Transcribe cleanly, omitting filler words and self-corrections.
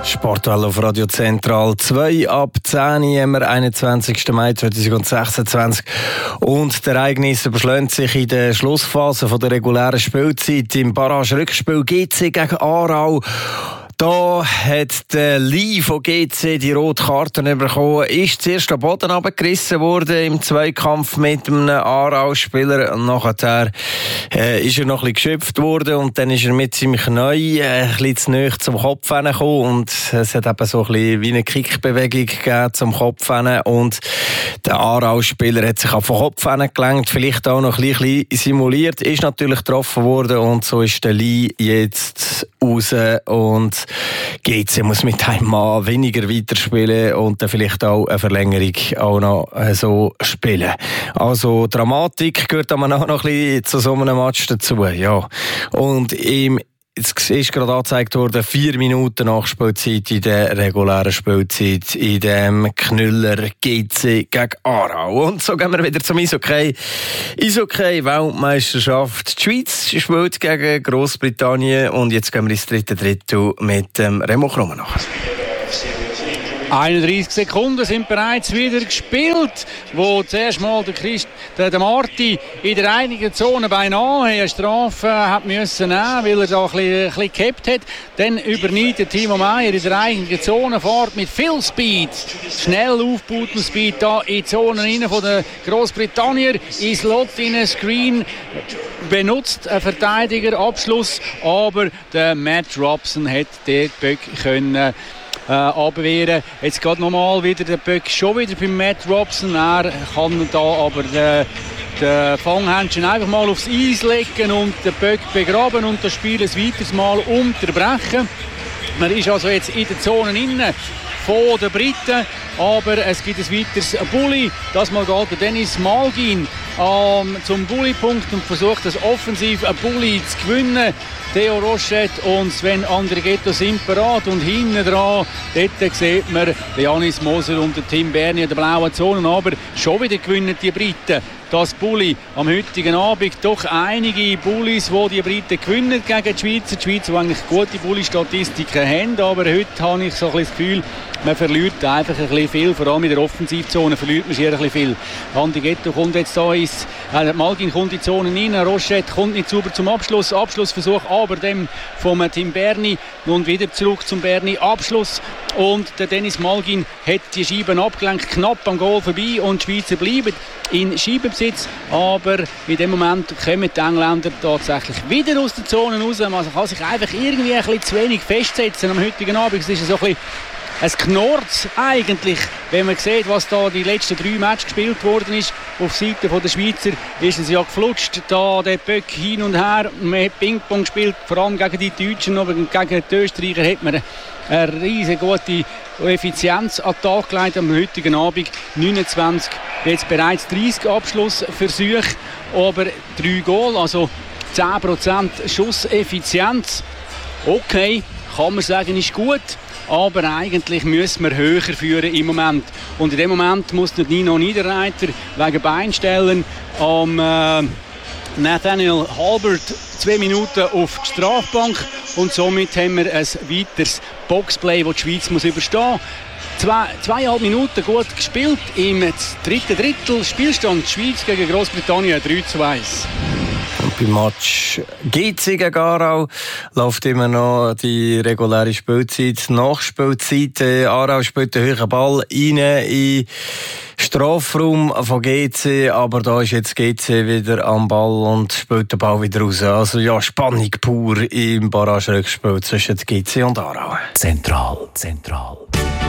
Sportwelle auf Radio Zentral 2 ab 10 haben wir 21. Mai 2026 und die Ereignisse überschlagen sich in der Schlussphase der regulären Spielzeit im Barrage-Rückspiel GC gegen Aarau. Da hat der Lee von GC die rote Karte bekommen, ist zuerst am Boden runtergerissen worden im Zweikampf mit einem Aarau-Spieler. Nachher ist er noch ein bisschen geschöpft worden und dann ist er mit seinem Knie ein bisschen zu nahe zum Kopf gekommen und es hat eben so ein bisschen wie eine Kickbewegung gegeben zum Kopf und der Aarau-Spieler hat sich auf den Kopf gelenkt, vielleicht auch noch ein bisschen simuliert, ist natürlich getroffen worden und so ist der Lee jetzt raus und GC muss mit einem Mann weniger weiterspielen und dann vielleicht auch eine Verlängerung auch noch so spielen. Also Dramatik gehört aber auch noch ein bisschen zu so einem Match dazu. Ja. Und es ist gerade angezeigt worden, 4 Minuten Nachspielzeit in der regulären Spielzeit in dem Knüller GC gegen Aarau. Und so gehen wir wieder zum Eishockey. Eishockey-Weltmeisterschaft. Die Schweiz spielt gegen Großbritannien und jetzt gehen wir ins dritte Drittel mit dem Remo Krummenach. 31 Sekunden sind bereits wieder gespielt, wo zuerst mal der Marti in der eigenen Zone beinahe eine Strafe hat müssen nehmen, weil er da ein bisschen gehabt hat. Dann übernimmt der Timo Meier in der eigenen Zone, fährt mit viel Speed, schnell aufbauten Speed da in die Zone rein von der Großbritannier, ins Lot in einen Screen, benutzt einen Verteidiger-Abschluss, aber der Matt Robson hat den Böck können abwehren. Jetzt geht nochmal wieder der Böck schon wieder bei Matt Robson. Er kann da aber den Fanghändchen einfach mal aufs Eis legen und den Böck begraben und das Spiel ein weiteres Mal unterbrechen. Man ist also jetzt in der Zone innen von den Briten, aber es gibt ein weiteres Bulli. Das Mal geht der Dennis Malgin zum Bulli-Punkt und versucht das offensiv ein Bulli zu gewinnen. Theo Rochette und Sven Andrighetto sind bereit und hinten dran, dort sieht man Janis Moser und Tim Berni in der blauen Zone, aber schon wieder gewinnen die Briten das Bulli am heutigen Abend. Doch einige Bullis, die Briten gewinnen gegen die Schweizer. Die Schweizer, die eigentlich gute Bulli-Statistiken haben, aber heute habe ich so ein bisschen das Gefühl, man verliert einfach ein bisschen viel, vor allem in der Offensivzone verliert man schier ein bisschen viel. Andrighetto kommt jetzt da Malgin kommt in die Zone rein, Rochette kommt nicht sauber zum Abschlussversuch, aber dem vom Tim Berni und wieder zurück zum Berni, Abschluss und der Dennis Malgin hat die Scheiben abgelenkt, knapp am Goal vorbei und die Schweizer bleiben in Scheibenbesitz, aber in dem Moment kommen die Engländer tatsächlich wieder aus der Zone raus. Man kann sich einfach irgendwie ein bisschen zu wenig festsetzen am heutigen Abend. Es ist so ein bisschen ein Knorz eigentlich, wenn man sieht, was da die letzten 3 Matches gespielt worden ist. Auf Seite der Schweizer ist es ja geflutscht, da der Böck hin und her. Man hat Ping-Pong gespielt, vor allem gegen die Deutschen, aber gegen die Österreicher hat man eine riesige gute Effizienz an den Tag gelegt am heutigen Abend. 29, jetzt bereits 30 Abschlussversuche, aber 3 Goal, also 10% Schusseffizienz. Okay, kann man sagen, ist gut. Aber eigentlich müssen wir höher führen im Moment. Und in dem Moment muss der Nino Niederreiter wegen Beinstellen Nathaniel Halbert 2 Minuten auf die Strafbank. Und somit haben wir ein weiteres Boxplay, das die Schweiz muss überstehen muss. 2,5 Minuten gut gespielt im dritten Drittel. Spielstand Schweiz gegen Großbritannien 3:1. Beim Match GC gegen Aarau läuft immer noch die reguläre Spielzeit. Nachspielzeit. Aarau spielt den höheren Ball rein in Strafraum von GC, aber da ist jetzt GC wieder am Ball und spielt den Ball wieder raus. Also ja, Spannung pur im Barrage-Rückspiel zwischen GC und Aarau. Zentral.